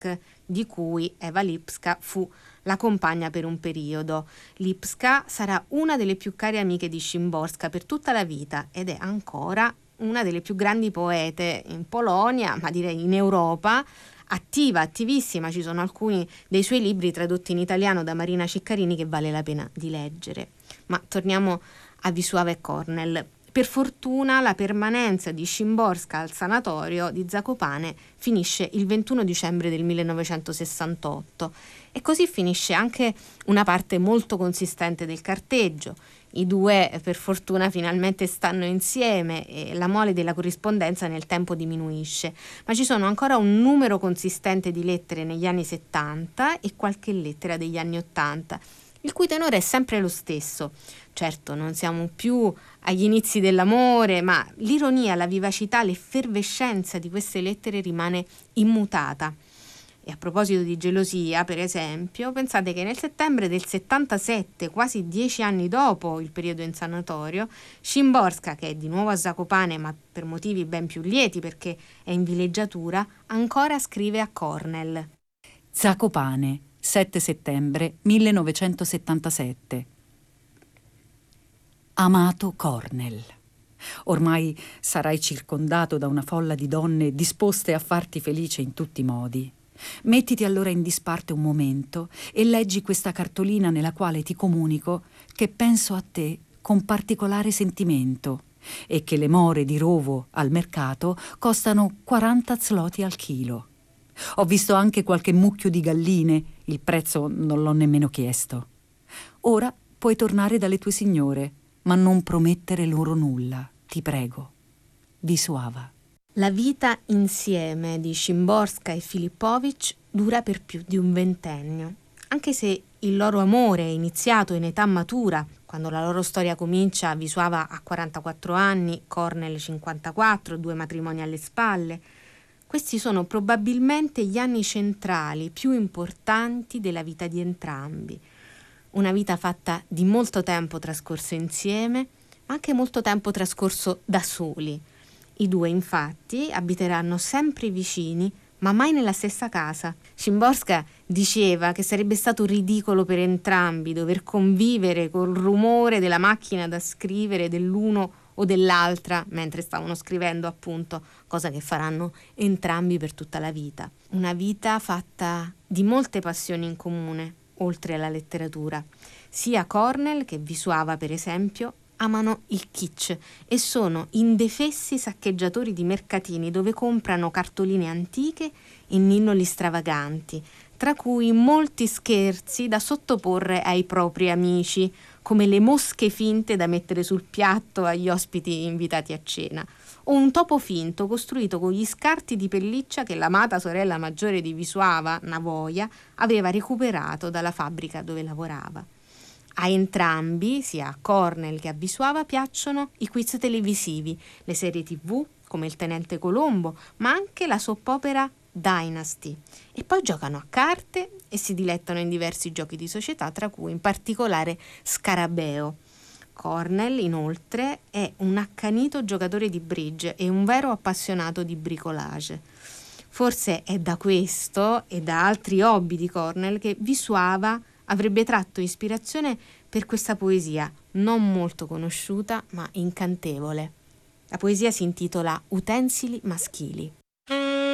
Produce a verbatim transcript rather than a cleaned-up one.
di cui Eva Lipska fu la compagna per un periodo. Lipska sarà una delle più care amiche di Szymborska per tutta la vita ed è ancora una delle più grandi poete in Polonia, ma direi in Europa, attiva, attivissima. Ci sono alcuni dei suoi libri tradotti in italiano da Marina Ciccarini che vale la pena di leggere. Ma torniamo a Wisława e Kornel. Per fortuna la permanenza di Szymborska al sanatorio di Zakopane finisce il ventuno dicembre del millenovecentosessantotto e così finisce anche una parte molto consistente del carteggio. I due per fortuna finalmente stanno insieme e la mole della corrispondenza nel tempo diminuisce, ma ci sono ancora un numero consistente di lettere negli anni settanta e qualche lettera degli anni ottanta, il cui tenore è sempre lo stesso. Certo, non siamo più agli inizi dell'amore, ma l'ironia, la vivacità, l'effervescenza di queste lettere rimane immutata. E a proposito di gelosia, per esempio, pensate che nel settembre del settantasette, quasi dieci anni dopo il periodo in sanatorio, Szymborska, che è di nuovo a Zakopane, ma per motivi ben più lieti perché è in villeggiatura, ancora scrive a Kornel. Zakopane, sette settembre millenovecentosettantasette. Amato Kornel, ormai sarai circondato da una folla di donne disposte a farti felice in tutti i modi. Mettiti allora in disparte un momento e leggi questa cartolina nella quale ti comunico che penso a te con particolare sentimento e che le more di rovo al mercato costano quaranta zloty al chilo. Ho visto anche qualche mucchio di galline, il prezzo non l'ho nemmeno chiesto. Ora puoi tornare dalle tue signore, ma non promettere loro nulla, ti prego. Wisława. La vita insieme di Szymborska e Filippowicz dura per più di un ventennio, anche se il loro amore è iniziato in età matura, quando la loro storia comincia. Wisława ha quarantaquattro anni, Kornel cinquantaquattro, due matrimoni alle spalle. Questi sono probabilmente gli anni centrali più importanti della vita di entrambi. Una vita fatta di molto tempo trascorso insieme, ma anche molto tempo trascorso da soli. I due, infatti, abiteranno sempre vicini, ma mai nella stessa casa. Szymborska diceva che sarebbe stato ridicolo per entrambi dover convivere col rumore della macchina da scrivere dell'uno o dell'altra mentre stavano scrivendo, appunto, cosa che faranno entrambi per tutta la vita. Una vita fatta di molte passioni in comune, oltre alla letteratura. Sia Kornel che Wisława, per esempio, amano il kitsch e sono indefessi saccheggiatori di mercatini dove comprano cartoline antiche e ninnoli stravaganti, tra cui molti scherzi da sottoporre ai propri amici, come le mosche finte da mettere sul piatto agli ospiti invitati a cena, o un topo finto costruito con gli scarti di pelliccia che l'amata sorella maggiore di Wisława, Navoja, aveva recuperato dalla fabbrica dove lavorava. A entrambi, sia a Kornel che a Wisława, piacciono i quiz televisivi, le serie tivù come Il Tenente Colombo, ma anche la soap opera Dynasty. E poi giocano a carte e si dilettano in diversi giochi di società, tra cui in particolare Scarabeo. Kornel, inoltre, è un accanito giocatore di bridge e un vero appassionato di bricolage. Forse è da questo e da altri hobby di Kornel che Wisława avrebbe tratto ispirazione per questa poesia non molto conosciuta ma incantevole. La poesia si intitola Utensili maschili.